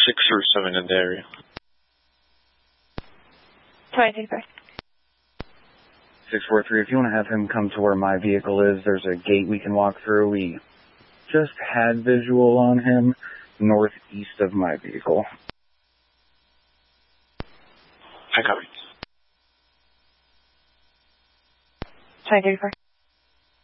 6 or 7 in the area. 2034. 643, if you want to have him come to where my vehicle is, there's a gate we can walk through. We just had visual on him northeast of my vehicle. I copy. 2034.